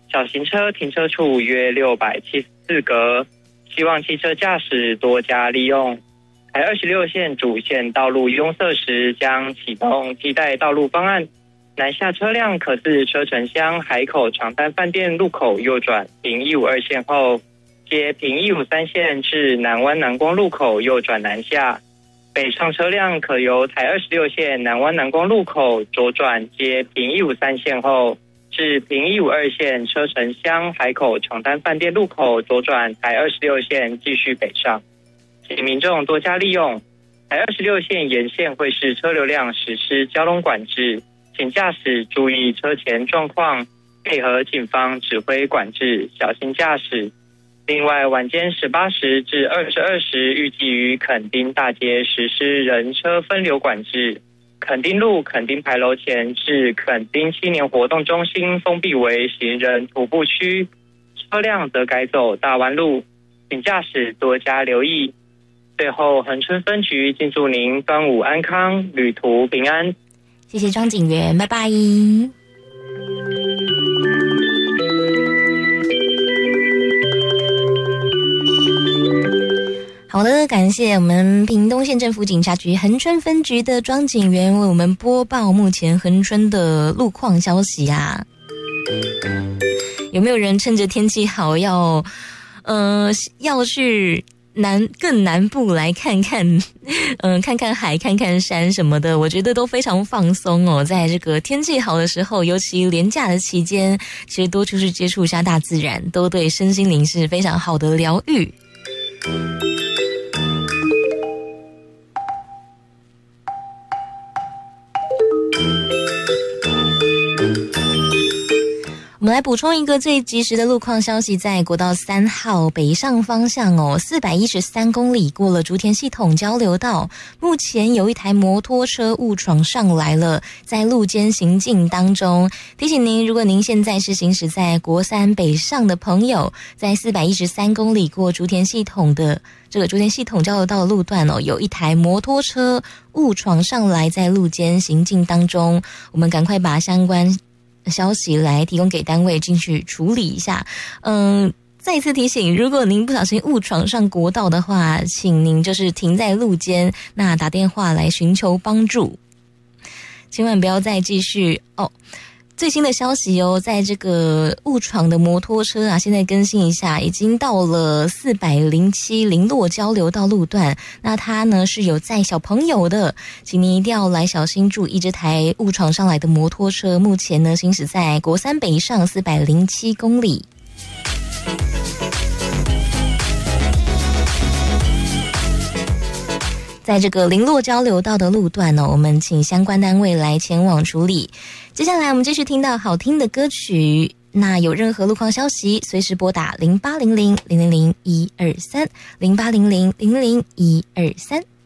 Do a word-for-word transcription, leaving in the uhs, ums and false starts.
小型车停车处约六百七十四格，希望汽车驾驶多加利用。台二十六线主线道路拥塞时将启动替代道路方案，南下车辆可自车城乡海口长滩饭店路口右转平一五二线后，接平一五三线至南湾南光路口右转南下。北上车辆可由台二十六线南湾南光路口左转接平一五三线后，至平一五二线车城乡海口长滩饭店路口左转台二十六线继续北上。请民众多加利用。台二十六线沿线会视车流量实施交通管制，请驾驶注意车前状况，配合警方指挥管制，小心驾驶。另外，晚间十八时至二十二时预计于垦丁大街实施人车分流管制，垦丁路垦丁牌楼前至垦丁青年活动中心封闭为行人徒步区，车辆则改走大湾路，请驾驶多加留意。最后，恒春分局敬祝您端午安康，旅途平安。 谢谢庄警员，拜拜。好的，感谢我们屏东县政府警察局恒春分局的庄警员为我们播报目前恒春的路况消息啊。有没有人趁着天气好要呃要去南更南部来看看嗯、呃，看看海看看山什么的，我觉得都非常放松哦。在这个天气好的时候，尤其连假的期间，其实多出去接触一下大自然，都对身心灵是非常好的疗愈。我们来补充一个最及时的路况消息，在国道三号北上方向哦，四百一十三公里过了竹田系统交流道，目前有一台摩托车误闯上来了，在路肩行进当中。提醒您，如果您现在是行驶在国三北上的朋友，在四百一十三公里过竹田系统的这个竹田系统交流道的路段哦，有一台摩托车误闯上来，在路肩行进当中，我们赶快把相关消息来提供给单位进去处理一下。嗯，再一次提醒，如果您不小心误闯上国道的话，请您就是停在路肩，那打电话来寻求帮助，千万不要再继续哦。最新的消息哦，在这个误闯的摩托车啊，现在更新一下，已经到了四百零七林落交流道路段。那它呢是有载小朋友的，请您一定要来小心注意这台误闯上来的摩托车。目前呢行驶在国三北上四百零七公里。在这个林落交流道的路段呢，我们请相关单位来前往处理。接下来我们继续听到好听的歌曲，那有任何路况消息，随时拨打零八零零零零零一二三零八零零零零零一二三。